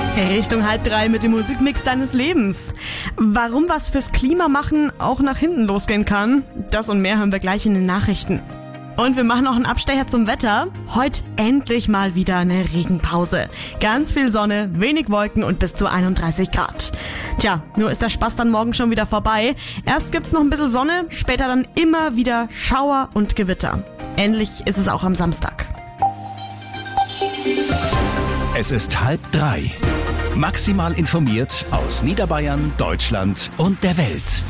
Richtung 2:30 mit dem Musikmix deines Lebens. Warum was fürs Klima machen auch nach hinten losgehen kann, das und mehr hören wir gleich in den Nachrichten. Und wir machen noch einen Abstecher zum Wetter. Heute endlich mal wieder eine Regenpause. Ganz viel Sonne, wenig Wolken und bis zu 31 Grad. Tja, nur ist der Spaß dann morgen schon wieder vorbei. Erst gibt's noch ein bisschen Sonne, später dann immer wieder Schauer und Gewitter. Ähnlich ist es auch am Samstag. Es ist 2:30. Maximal informiert aus Niederbayern, Deutschland und der Welt.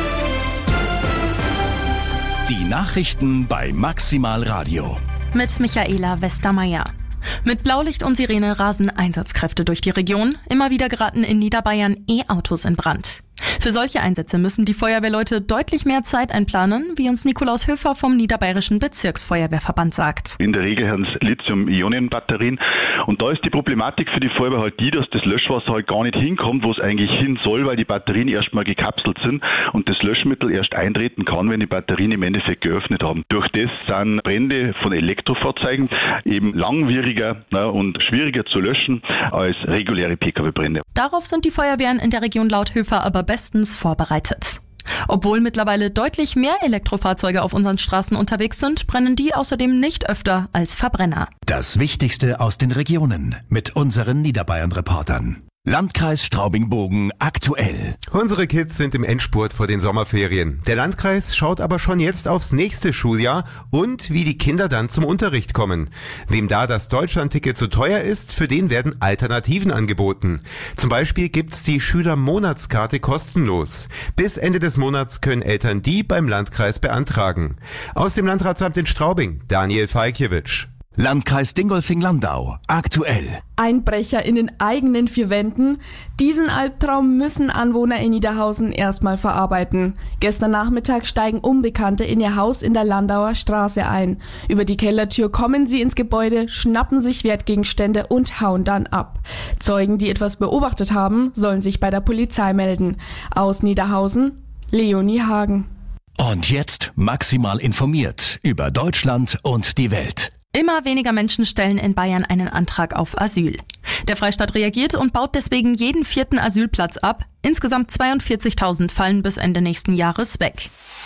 Die Nachrichten bei Maximal Radio. Mit Michaela Westermeier. Mit Blaulicht und Sirene rasen Einsatzkräfte durch die Region. Immer wieder geraten in Niederbayern E-Autos in Brand. Für solche Einsätze müssen die Feuerwehrleute deutlich mehr Zeit einplanen, wie uns Nikolaus Höfer vom Niederbayerischen Bezirksfeuerwehrverband sagt. In der Regel haben es Lithium-Ionen-Batterien und da ist die Problematik für die Feuerwehr halt die, dass das Löschwasser halt gar nicht hinkommt, wo es eigentlich hin soll, weil die Batterien erstmal gekapselt sind und das Löschmittel erst eintreten kann, wenn die Batterien im Endeffekt geöffnet haben. Durch das sind Brände von Elektrofahrzeugen eben langwieriger und schwieriger zu löschen als reguläre Pkw-Brände. Darauf sind die Feuerwehren in der Region laut Höfer aber bestens vorbereitet. Obwohl mittlerweile deutlich mehr Elektrofahrzeuge auf unseren Straßen unterwegs sind, brennen die außerdem nicht öfter als Verbrenner. Das Wichtigste aus den Regionen mit unseren Niederbayern-Reportern. Landkreis Straubing-Bogen aktuell. Unsere Kids sind im Endspurt vor den Sommerferien. Der Landkreis schaut aber schon jetzt aufs nächste Schuljahr und wie die Kinder dann zum Unterricht kommen. Wem da das Deutschlandticket zu teuer ist, für den werden Alternativen angeboten. Zum Beispiel gibt's die Schülermonatskarte kostenlos. Bis Ende des Monats können Eltern die beim Landkreis beantragen. Aus dem Landratsamt in Straubing, Daniel Falkiewicz. Landkreis Dingolfing-Landau aktuell. Einbrecher in den eigenen 4 Wänden. Diesen Albtraum müssen Anwohner in Niederhausen erstmal verarbeiten. Gestern Nachmittag steigen Unbekannte in ihr Haus in der Landauer Straße ein. Über die Kellertür kommen sie ins Gebäude, schnappen sich Wertgegenstände und hauen dann ab. Zeugen, die etwas beobachtet haben, sollen sich bei der Polizei melden. Aus Niederhausen, Leonie Hagen. Und jetzt maximal informiert über Deutschland und die Welt. Immer weniger Menschen stellen in Bayern einen Antrag auf Asyl. Der Freistaat reagiert und baut deswegen jeden 4. Asylplatz ab. Insgesamt 42.000 fallen bis Ende nächsten Jahres weg.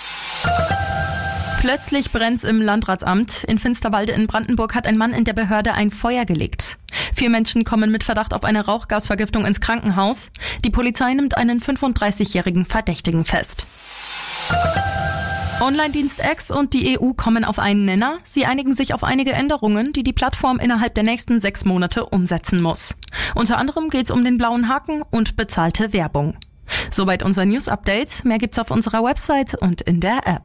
Plötzlich brennt's im Landratsamt. In Finsterwalde in Brandenburg hat ein Mann in der Behörde ein Feuer gelegt. 4 Menschen kommen mit Verdacht auf eine Rauchgasvergiftung ins Krankenhaus. Die Polizei nimmt einen 35-jährigen Verdächtigen fest. Online-Dienst X und die EU kommen auf einen Nenner. Sie einigen sich auf einige Änderungen, die die Plattform innerhalb der nächsten 6 Monate umsetzen muss. Unter anderem geht es um den blauen Haken und bezahlte Werbung. Soweit unser News-Update. Mehr gibt's auf unserer Website und in der App.